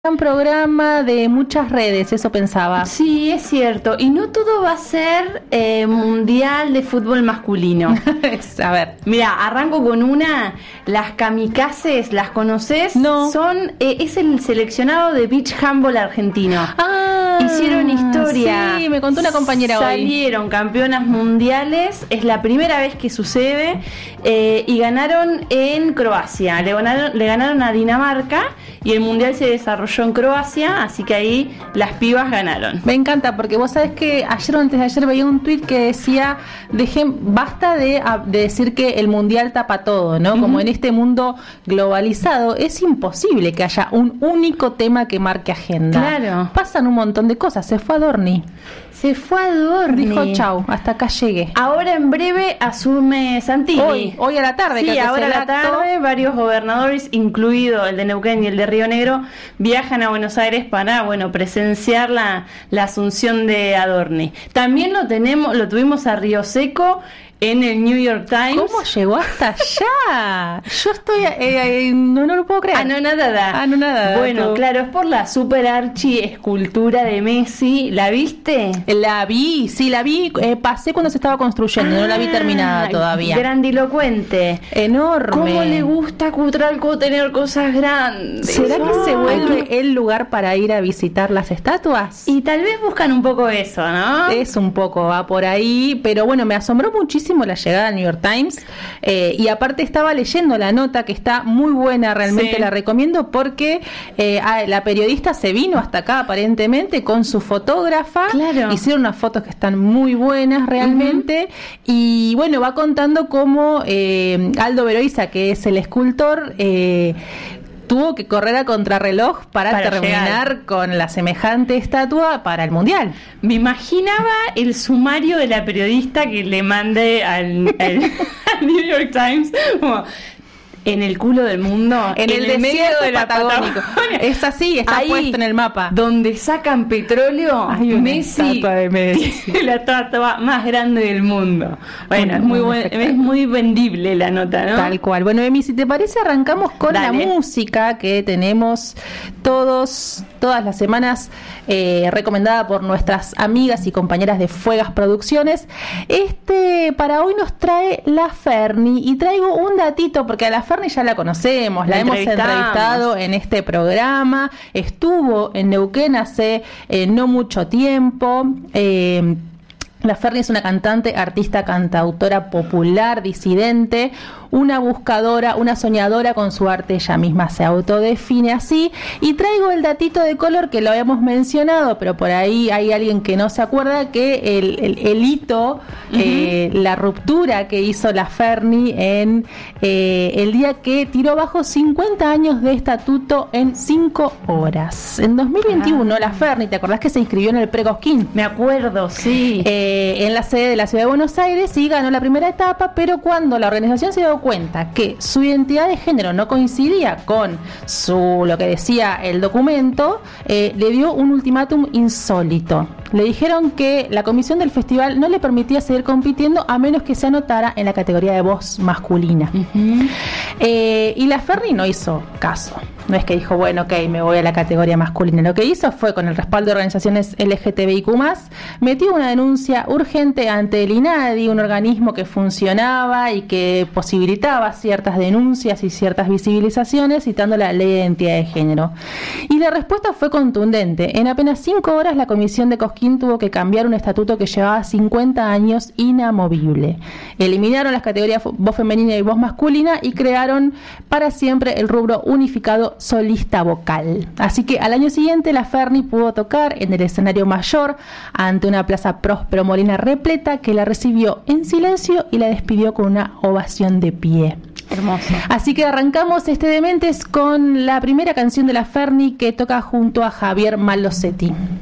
Un programa de muchas redes, eso pensaba. Sí, es cierto. Y no todo va a ser mundial de fútbol masculino. A ver. Mira, arranco con una. Las kamikazes, ¿las conoces? No. Es el seleccionado de beach handball argentino. Hicieron historia. Sí, me contó una compañera hoy. Salieron campeonas mundiales. Es la primera vez que sucede. Y ganaron en Croacia. Le ganaron a Dinamarca. Y el mundial se desarrolló en Croacia, así que ahí las pibas ganaron. Me encanta, porque vos sabés que ayer o antes de ayer veía un tuit que decía, basta de decir que el mundial tapa todo, ¿no? Como en este mundo globalizado, es imposible que haya un único tema que marque agenda. Claro. Pasan un montón de cosas. Se fue Adorni. Dijo chau, hasta acá llegué. Ahora en breve asume Santini. Hoy a la tarde. Sí, ahora a la tarde varios gobernadores, incluido el de Neuquén y el de Río Negro, viajan a Buenos Aires para, presenciar la asunción de Adorni. También lo tuvimos a Río Seco en el New York Times. ¿Cómo llegó hasta allá? Yo estoy... no lo puedo creer. Anonadada. Bueno, claro, es por la super archi escultura de Messi. ¿La viste? La vi. Pasé cuando se estaba construyendo, no la vi terminada todavía. Grandilocuente. Enorme. ¿Cómo le gusta a Cutralco tener cosas grandes? ¿Será que se vuelve el lugar para ir a visitar las estatuas? Y tal vez buscan un poco eso, ¿no? Es un poco, va por ahí. Pero bueno, me asombró muchísimo la llegada al New York Times, y aparte estaba leyendo la nota, que está muy buena, realmente la recomiendo, porque la periodista se vino hasta acá aparentemente con su fotógrafa. Claro. Hicieron unas fotos que están muy buenas realmente, y bueno, va contando cómo Aldo Veroiza, que es el escultor, tuvo que correr a contrarreloj para terminar llegar con la semejante estatua para el Mundial. Me imaginaba el sumario de la periodista que le mandé al New York Times, como, en el culo del mundo, en el medio de la Patagónico. Es así, está ahí, puesto en el mapa. Donde sacan petróleo, Messi tiene la estatua más grande del mundo. Bueno, es muy vendible la nota, ¿no? Tal cual. Bueno, Emi, si te parece, arrancamos con la música que tenemos todas las semanas, recomendada por nuestras amigas y compañeras de Fuegas Producciones. Para hoy nos trae la Ferni, y traigo un datito, porque a la Ferni ya la conocemos, la hemos entrevistado en este programa, estuvo en Neuquén hace no mucho tiempo. La Ferni es una cantante, artista, cantautora popular, disidente, una buscadora, una soñadora con su arte. Ella misma se autodefine así. Y traigo el datito de color que lo habíamos mencionado, pero por ahí hay alguien que no se acuerda, que el hito, la ruptura que hizo la Ferni en el día que tiró abajo 50 años de estatuto en 5 horas. En 2021 la Ferni, ¿te acordás que se inscribió en el Pre-Cosquín? Me acuerdo, sí. En la sede de la Ciudad de Buenos Aires, y ganó la primera etapa, pero cuando la organización se dio cuenta que su identidad de género no coincidía con lo que decía el documento, le dio un ultimátum insólito. Le dijeron que la comisión del festival no le permitía seguir compitiendo a menos que se anotara en la categoría de voz masculina. Y la Ferni no hizo caso. No es que dijo, bueno, ok, me voy a la categoría masculina. Lo que hizo fue, con el respaldo de organizaciones LGTBIQ+, metió una denuncia urgente ante el INADI, un organismo que funcionaba y que posibilitaba ciertas denuncias y ciertas visibilizaciones, citando la Ley de Identidad de Género. Y la respuesta fue contundente. En apenas 5 horas la comisión de Cosquín tuvo que cambiar un estatuto que llevaba 50 años inamovible. Eliminaron las categorías voz femenina y voz masculina y crearon para siempre el rubro unificado solista vocal. Así que al año siguiente la Ferni pudo tocar en el escenario mayor ante una plaza Próspero Molina repleta, que la recibió en silencio y la despidió con una ovación de pie. Hermoso. Así que arrancamos Dementes con la primera canción de la Ferni, que toca junto a Javier Malosetti.